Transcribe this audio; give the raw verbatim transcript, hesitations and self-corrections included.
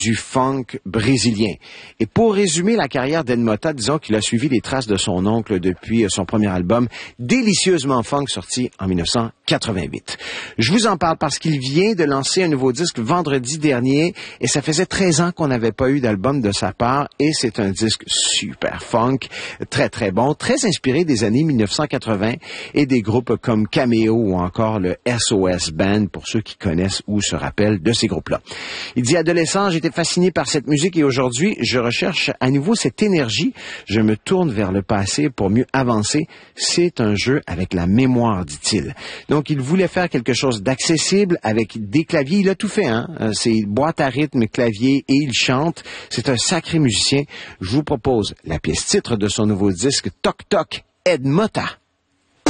du funk brésilien. Et pour résumer la carrière d'Ed Motta, disons qu'il a suivi les traces de son oncle depuis son premier album, Délicieusement Funk, sorti en dix-neuf cent quatre-vingt-huit. Je vous en parle parce qu'il vient de lancer un nouveau disque vendredi dernier et ça faisait treize ans qu'on n'avait pas eu d'album de sa part et c'est un disque super funk, très très bon, très inspiré des années dix-neuf cent quatre-vingts et des groupes comme Cameo ou encore le S O S Band pour ceux qui connaissent ou se rappellent de ces groupes-là. Il dit, adolescent, j'étais fasciné par cette musique et aujourd'hui, je recherche à nouveau cette énergie. Je me tourne vers le passé pour mieux avancer. C'est un jeu avec la mémoire, dit-il. Donc, il voulait faire quelque chose d'accessible avec des claviers. Il a tout fait, hein. C'est boîte à rythme, clavier et il chante. C'est un sacré musicien. Je vous propose la pièce titre de son nouveau disque, Toc Toc, Ed Motta.